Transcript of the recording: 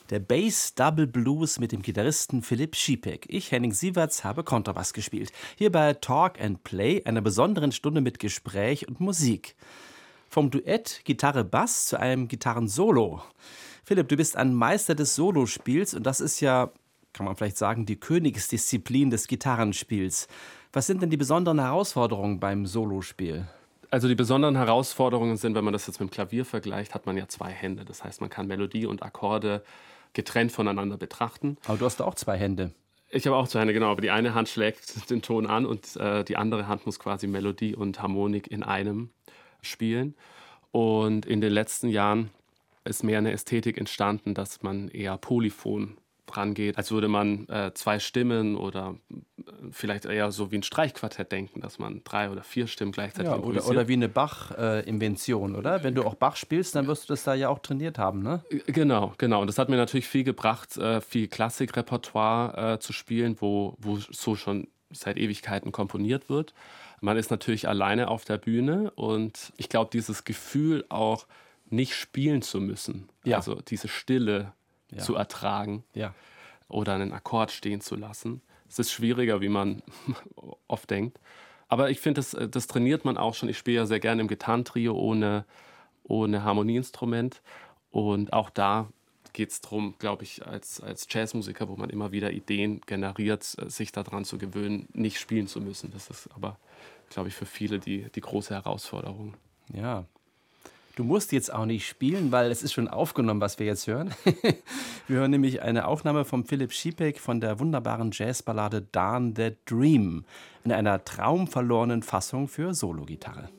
Der Bass Double Blues mit dem Gitarristen Philipp Schipek. Ich, Henning Sieverts, habe Kontrabass gespielt. Hier bei Talk and Play, einer besonderen Stunde mit Gespräch und Musik. Vom Duett Gitarre-Bass zu einem Gitarrensolo. Philipp, du bist ein Meister des Solospiels und das ist ja, kann man vielleicht sagen, die Königsdisziplin des Gitarrenspiels. Was sind denn die besonderen Herausforderungen beim Solospiel? Also die besonderen Herausforderungen sind, wenn man das jetzt mit dem Klavier vergleicht, hat man ja zwei Hände. Das heißt, man kann Melodie und Akkorde getrennt voneinander betrachten. Aber du hast auch zwei Hände. Ich habe auch zwei Hände, genau. Aber die eine Hand schlägt den Ton an und die andere Hand muss quasi Melodie und Harmonik in einem spielen. Und in den letzten Jahren ist mehr eine Ästhetik entstanden, dass man eher polyphon rangeht, als würde man zwei Stimmen oder vielleicht eher so wie ein Streichquartett denken, dass man 3 oder 4 Stimmen gleichzeitig improvisiert. Oder wie eine Bach-Invention, oder? Wenn du auch Bach spielst, dann wirst du das da ja auch trainiert haben, ne? Genau. Und das hat mir natürlich viel gebracht, viel Klassikrepertoire zu spielen, wo so schon seit Ewigkeiten komponiert wird. Man ist natürlich alleine auf der Bühne und ich glaube, dieses Gefühl auch nicht spielen zu müssen, also diese Stille zu ertragen oder einen Akkord stehen zu lassen. Es ist schwieriger, wie man oft denkt. Aber ich finde, das trainiert man auch schon. Ich spiele ja sehr gerne im Gitarrentrio ohne Harmonieinstrument. Und auch da geht es darum, glaube ich, als Jazzmusiker, wo man immer wieder Ideen generiert, sich daran zu gewöhnen, nicht spielen zu müssen. Das ist aber, glaube ich, für viele die große Herausforderung. Ja. Du musst jetzt auch nicht spielen, weil es ist schon aufgenommen, was wir jetzt hören. Wir hören nämlich eine Aufnahme von Philipp Schipek von der wunderbaren Jazzballade Darn That Dream in einer traumverlorenen Fassung für Sologitarre.